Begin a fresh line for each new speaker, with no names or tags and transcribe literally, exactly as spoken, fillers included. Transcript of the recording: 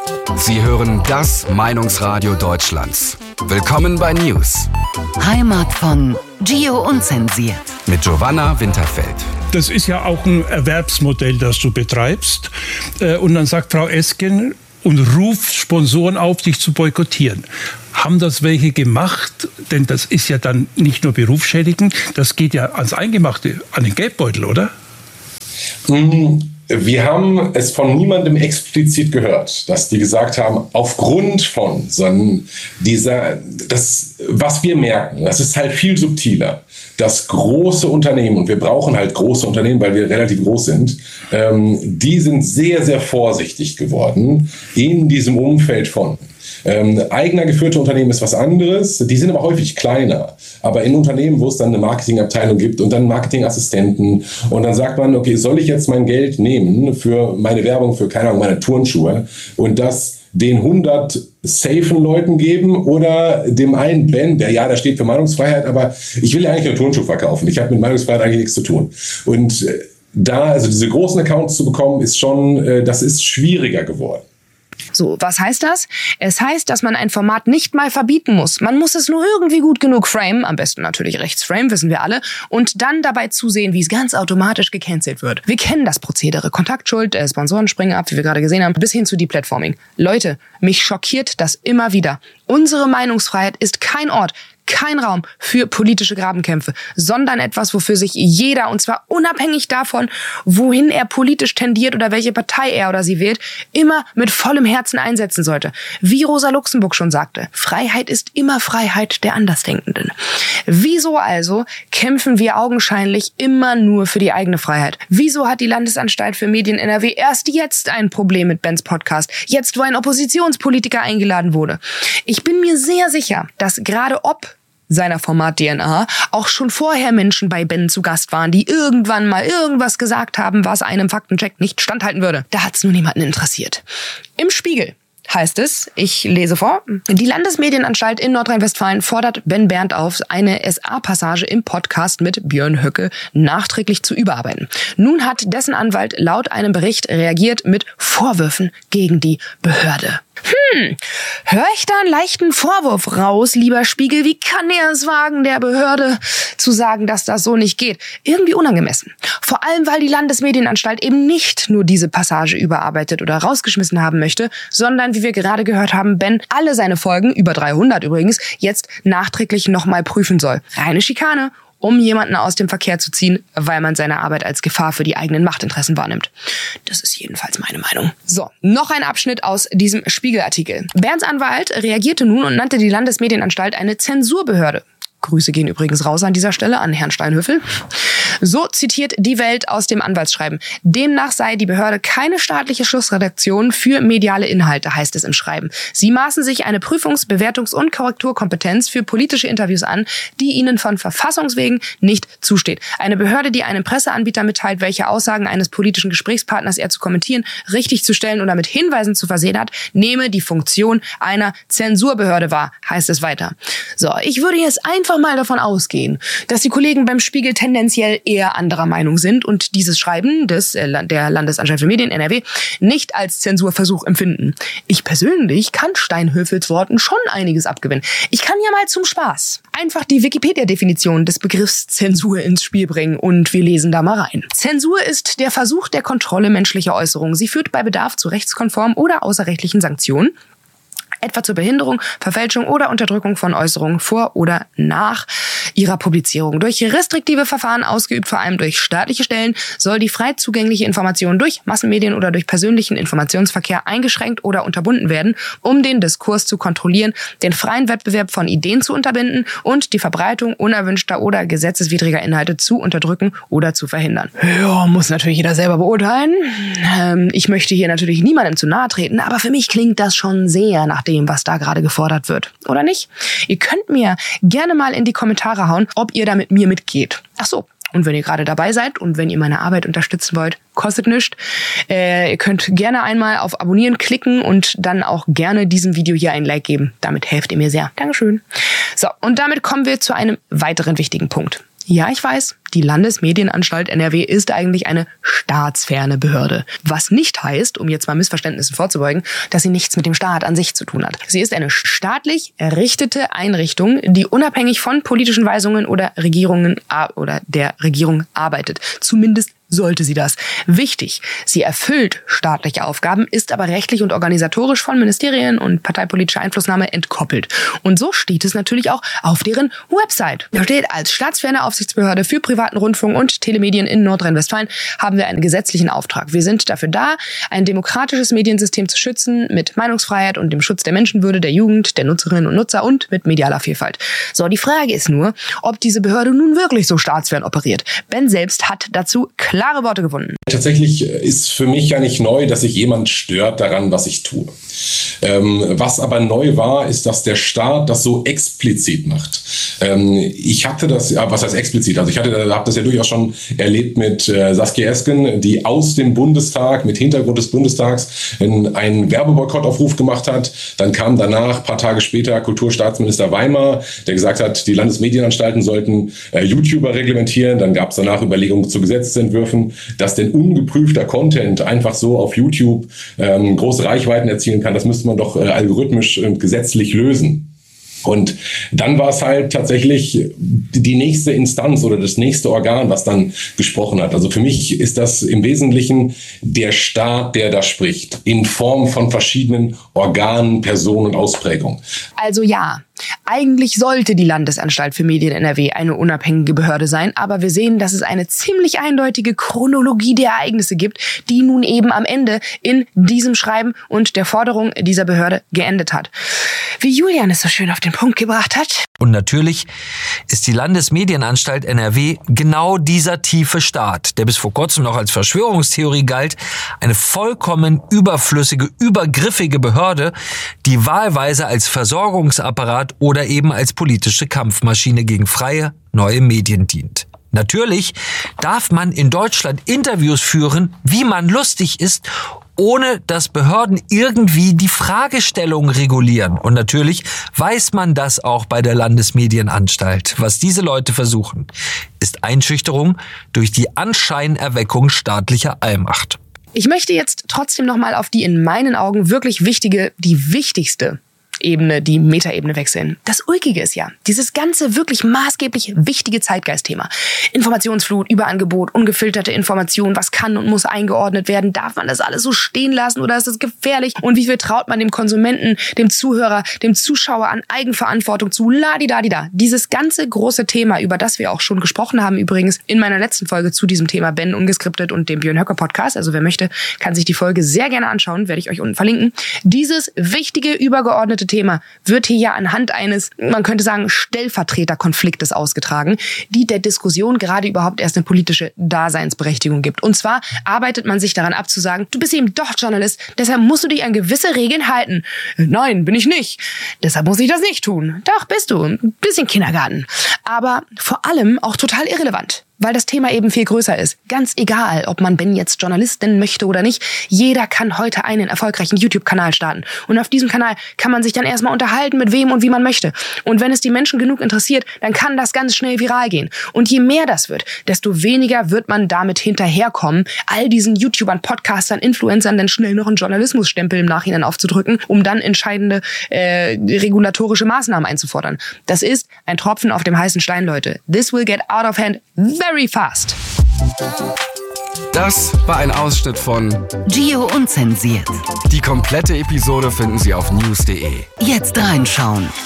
Sie hören das Meinungsradio Deutschlands. Willkommen bei News.
Heimat von Gio Unzensiert.
Mit Giovanna Winterfeld.
Das ist ja auch ein Erwerbsmodell, das du betreibst. Und dann sagt Frau Esken und ruft Sponsoren auf, dich zu boykottieren. Haben das welche gemacht? Denn das ist ja dann nicht nur berufsschädigend, das geht ja ans Eingemachte, an den Geldbeutel, oder?
Wir haben es von niemandem explizit gehört, dass die gesagt haben, aufgrund von, sondern dieser, das, was wir merken, das ist halt viel subtiler, dass große Unternehmen, und wir brauchen halt große Unternehmen, weil wir relativ groß sind, ähm, die sind sehr, sehr vorsichtig geworden in diesem Umfeld von. Ähm, eigener geführte Unternehmen ist was anderes, die sind aber häufig kleiner. Aber in Unternehmen, wo es dann eine Marketingabteilung gibt und dann Marketingassistenten und dann sagt man, okay, soll ich jetzt mein Geld nehmen für meine Werbung, für, keine Ahnung, meine Turnschuhe und das den hundert safen Leuten geben oder dem einen Ben, der ja, da steht für Meinungsfreiheit, aber ich will ja eigentlich nur Turnschuhe verkaufen. Ich habe mit Meinungsfreiheit eigentlich nichts zu tun. Und da, also diese großen Accounts zu bekommen, ist schon, das ist schwieriger geworden.
So, was heißt das? Es heißt, dass man ein Format nicht mal verbieten muss. Man muss es nur irgendwie gut genug framen, am besten natürlich Rechtsframe, wissen wir alle, und dann dabei zusehen, wie es ganz automatisch gecancelt wird. Wir kennen das Prozedere. Kontaktschuld, äh, Sponsoren springen ab, wie wir gerade gesehen haben, bis hin zu Deplatforming. Leute, mich schockiert das immer wieder. Unsere Meinungsfreiheit ist kein Ort, kein Raum für politische Grabenkämpfe, sondern etwas, wofür sich jeder, und zwar unabhängig davon, wohin er politisch tendiert oder welche Partei er oder sie wählt, immer mit vollem Herzen einsetzen sollte. Wie Rosa Luxemburg schon sagte, Freiheit ist immer Freiheit der Andersdenkenden. Wieso also kämpfen wir augenscheinlich immer nur für die eigene Freiheit? Wieso hat die Landesanstalt für Medien N R W erst jetzt ein Problem mit Bens Podcast? Jetzt, wo ein Oppositionspolitiker eingeladen wurde. Ich bin mir sehr sicher, dass gerade ob seiner Format-D N A auch schon vorher Menschen bei Ben zu Gast waren, die irgendwann mal irgendwas gesagt haben, was einem Faktencheck nicht standhalten würde. Da hat's nur niemanden interessiert. Im Spiegel heißt es, ich lese vor, die Landesmedienanstalt in Nordrhein-Westfalen fordert Ben Berndt auf, eine S A-Passage im Podcast mit Björn Höcke nachträglich zu überarbeiten. Nun hat dessen Anwalt laut einem Bericht reagiert mit Vorwürfen gegen die Behörde. Hm, höre ich da einen leichten Vorwurf raus, lieber Spiegel? Wie kann er es wagen, der Behörde zu sagen, dass das so nicht geht? Irgendwie unangemessen. Vor allem, weil die Landesmedienanstalt eben nicht nur diese Passage überarbeitet oder rausgeschmissen haben möchte, sondern, wie wir gerade gehört haben, Ben alle seine Folgen, über dreihundert übrigens, jetzt nachträglich nochmal prüfen soll. Reine Schikane, um jemanden aus dem Verkehr zu ziehen, weil man seine Arbeit als Gefahr für die eigenen Machtinteressen wahrnimmt. Das ist jedenfalls meine Meinung. So, noch ein Abschnitt aus diesem Spiegelartikel. Bernds Anwalt reagierte nun und nannte die Landesmedienanstalt eine Zensurbehörde. Grüße gehen übrigens raus an dieser Stelle an Herrn Steinhöfel. So zitiert die Welt aus dem Anwaltsschreiben. Demnach sei die Behörde keine staatliche Schlussredaktion für mediale Inhalte, heißt es im Schreiben. Sie maßen sich eine Prüfungs-, Bewertungs- und Korrekturkompetenz für politische Interviews an, die ihnen von Verfassungswegen nicht zusteht. Eine Behörde, die einem Presseanbieter mitteilt, welche Aussagen eines politischen Gesprächspartners er zu kommentieren, richtig zu stellen oder mit Hinweisen zu versehen hat, nehme die Funktion einer Zensurbehörde wahr, heißt es weiter. So, ich würde jetzt einfach mal davon ausgehen, dass die Kollegen beim Spiegel tendenziell eher anderer Meinung sind und dieses Schreiben des äh, der Landesanstalt für Medien N R W nicht als Zensurversuch empfinden. Ich persönlich kann Steinhöfels Worten schon einiges abgewinnen. Ich kann ja mal zum Spaß einfach die Wikipedia-Definition des Begriffs Zensur ins Spiel bringen und wir lesen da mal rein. Zensur ist der Versuch der Kontrolle menschlicher Äußerungen. Sie führt bei Bedarf zu rechtskonformen oder außerrechtlichen Sanktionen, etwa zur Behinderung, Verfälschung oder Unterdrückung von Äußerungen vor oder nach ihrer Publizierung. Durch restriktive Verfahren, ausgeübt vor allem durch staatliche Stellen, soll die frei zugängliche Information durch Massenmedien oder durch persönlichen Informationsverkehr eingeschränkt oder unterbunden werden, um den Diskurs zu kontrollieren, den freien Wettbewerb von Ideen zu unterbinden und die Verbreitung unerwünschter oder gesetzeswidriger Inhalte zu unterdrücken oder zu verhindern. Ja, muss natürlich jeder selber beurteilen. Ähm, ich möchte hier natürlich niemandem zu nahe treten, aber für mich klingt das schon sehr nach dem, was da gerade gefordert wird. Oder nicht? Ihr könnt mir gerne mal in die Kommentare hauen, ob ihr da mit mir mitgeht. Ach so. Und wenn ihr gerade dabei seid und wenn ihr meine Arbeit unterstützen wollt, kostet nichts. Äh, ihr könnt gerne einmal auf Abonnieren klicken und dann auch gerne diesem Video hier ein Like geben. Damit helft ihr mir sehr. Dankeschön. So, und damit kommen wir zu einem weiteren wichtigen Punkt. Ja, ich weiß, die Landesmedienanstalt N R W ist eigentlich eine staatsferne Behörde. Was nicht heißt, um jetzt mal Missverständnissen vorzubeugen, dass sie nichts mit dem Staat an sich zu tun hat. Sie ist eine staatlich errichtete Einrichtung, die unabhängig von politischen Weisungen oder Regierungen oder der Regierung arbeitet. Zumindest sollte sie das. Wichtig, sie erfüllt staatliche Aufgaben, ist aber rechtlich und organisatorisch von Ministerien und parteipolitischer Einflussnahme entkoppelt. Und so steht es natürlich auch auf deren Website. Da steht, als staatsferne Aufsichtsbehörde für privaten Rundfunk und Telemedien in Nordrhein-Westfalen haben wir einen gesetzlichen Auftrag. Wir sind dafür da, ein demokratisches Mediensystem zu schützen mit Meinungsfreiheit und dem Schutz der Menschenwürde, der Jugend, der Nutzerinnen und Nutzer und mit medialer Vielfalt. So, die Frage ist nur, ob diese Behörde nun wirklich so staatsfern operiert. Ben selbst hat dazu klare Worte gefunden.
Tatsächlich ist für mich ja nicht neu, dass sich jemand stört daran, was ich tue. Ähm, was aber neu war, ist, dass der Staat das so explizit macht. Ähm, ich hatte das, ja, was heißt explizit? Also ich hatte, habe das ja durchaus schon erlebt mit äh, Saskia Esken, die aus dem Bundestag, mit Hintergrund des Bundestags, einen Werbeboykottaufruf gemacht hat. Dann kam danach, ein paar Tage später, Kulturstaatsminister Weimar, der gesagt hat, die Landesmedienanstalten sollten äh, YouTuber reglementieren. Dann gab es danach Überlegungen zu Gesetzesentwürfen, dass denn ungeprüfter Content einfach so auf YouTube ähm, große Reichweiten erzielen kann. Das müsste man doch äh, algorithmisch und gesetzlich lösen. Und dann war es halt tatsächlich die nächste Instanz oder das nächste Organ, was dann gesprochen hat. Also für mich ist das im Wesentlichen der Staat, der da spricht, in Form von verschiedenen Organen, Personen und Ausprägungen.
Also ja, eigentlich sollte die Landesanstalt für Medien N R W eine unabhängige Behörde sein, aber wir sehen, dass es eine ziemlich eindeutige Chronologie der Ereignisse gibt, die nun eben am Ende in diesem Schreiben und der Forderung dieser Behörde geendet hat. Wie Julian es so schön auf den Punkt gebracht hat.
Und natürlich ist die Landesmedienanstalt N R W genau dieser tiefe Staat, der bis vor kurzem noch als Verschwörungstheorie galt, eine vollkommen überflüssige, übergriffige Behörde, die wahlweise als Versorgungsapparat oder eben als politische Kampfmaschine gegen freie, neue Medien dient. Natürlich darf man in Deutschland Interviews führen, wie man lustig ist, ohne dass Behörden irgendwie die Fragestellung regulieren. Und natürlich weiß man das auch bei der Landesmedienanstalt. Was diese Leute versuchen, ist Einschüchterung durch die Anscheinerweckung staatlicher Allmacht.
Ich möchte jetzt trotzdem nochmal auf die in meinen Augen wirklich wichtige, die wichtigste Ebene, die Metaebene wechseln. Das Ulkige ist ja, dieses ganze wirklich maßgeblich wichtige Zeitgeistthema. Informationsflut, Überangebot, ungefilterte Information, was kann und muss eingeordnet werden, darf man das alles so stehen lassen oder ist das gefährlich? Und wie viel traut man dem Konsumenten, dem Zuhörer, dem Zuschauer an Eigenverantwortung zu? Ladidadida. Dieses ganze große Thema, über das wir auch schon gesprochen haben, übrigens in meiner letzten Folge zu diesem Thema Ben Ungeskriptet und dem Björn Höcke Podcast. Also wer möchte, kann sich die Folge sehr gerne anschauen, werde ich euch unten verlinken. Dieses wichtige, übergeordnete Thema wird hier ja anhand eines, man könnte sagen, Stellvertreterkonfliktes ausgetragen, die der Diskussion gerade überhaupt erst eine politische Daseinsberechtigung gibt. Und zwar arbeitet man sich daran ab zu sagen, du bist eben doch Journalist, deshalb musst du dich an gewisse Regeln halten. Nein, bin ich nicht. Deshalb muss ich das nicht tun. Doch, bist du. Ein bisschen Kindergarten. Aber vor allem auch total irrelevant. Weil das Thema eben viel größer ist. Ganz egal, ob man Ben jetzt Journalist nennen möchte oder nicht, jeder kann heute einen erfolgreichen YouTube-Kanal starten. Und auf diesem Kanal kann man sich dann erstmal unterhalten, mit wem und wie man möchte. Und wenn es die Menschen genug interessiert, dann kann das ganz schnell viral gehen. Und je mehr das wird, desto weniger wird man damit hinterherkommen, all diesen YouTubern, Podcastern, Influencern dann schnell noch einen Journalismusstempel im Nachhinein aufzudrücken, um dann entscheidende äh, regulatorische Maßnahmen einzufordern. Das ist ein Tropfen auf dem heißen Stein, Leute. This will get out of hand very fast.
Das war ein Ausschnitt von
Gio Unzensiert.
Die komplette Episode finden Sie auf news punkt de.
Jetzt reinschauen.